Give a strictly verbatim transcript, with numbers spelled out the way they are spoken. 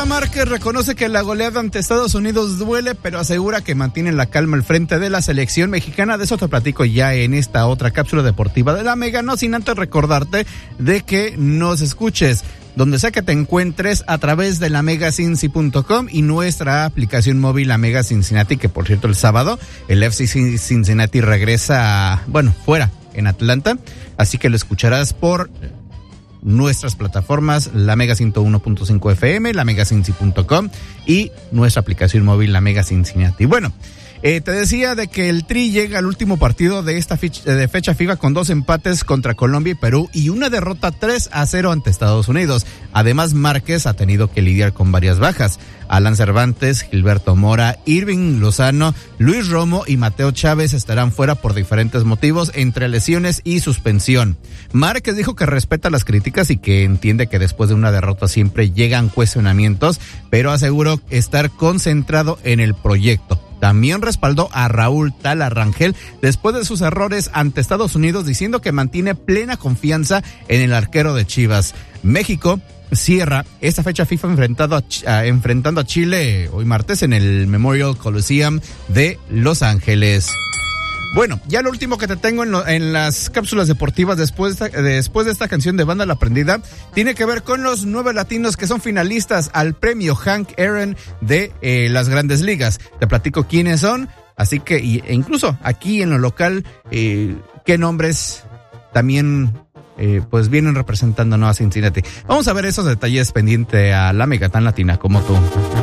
Rafa Márquez reconoce que la goleada ante Estados Unidos duele, pero asegura que mantienen la calma al frente de la selección mexicana. De eso te platico ya en esta otra cápsula deportiva de la Mega, no sin antes recordarte de que nos escuches donde sea que te encuentres a través de la mega cincy punto com y nuestra aplicación móvil, la Mega Cincinnati, que por cierto el sábado el F C Cincinnati regresa, bueno, fuera en Atlanta, así que lo escucharás por nuestras plataformas, la Mega ciento uno punto cinco F M, la mega cincy punto com y nuestra aplicación móvil, la Mega Cincinnati. Bueno, eh, te decía de que el Tri llega al último partido de esta fecha, de fecha FIFA con dos empates contra Colombia y Perú y una derrota tres a cero ante Estados Unidos. Además, Márquez ha tenido que lidiar con varias bajas. Alan Cervantes, Gilberto Mora, Irving Lozano, Luis Romo y Mateo Chávez estarán fuera por diferentes motivos, entre lesiones y suspensión. Márquez dijo que respeta las críticas y que entiende que después de una derrota siempre llegan cuestionamientos, pero aseguró estar concentrado en el proyecto. También respaldó a Raúl Tala Rangel después de sus errores ante Estados Unidos, diciendo que mantiene plena confianza en el arquero de Chivas. México cierra esta fecha FIFA enfrentado a, a, enfrentando a Chile hoy martes en el Memorial Coliseum de Los Ángeles. Bueno, ya lo último que te tengo en, lo, en las cápsulas deportivas después de, esta, después de esta canción de Banda La Prendida tiene que ver con los nueve latinos que son finalistas al premio Hank Aaron de eh, las Grandes Ligas. Te platico quiénes son, así que y, e incluso aquí en lo local, eh, qué nombres también eh, pues vienen representando, ¿no?, a Cincinnati. Vamos a ver esos detalles pendiente a la Mega tan latina como tú.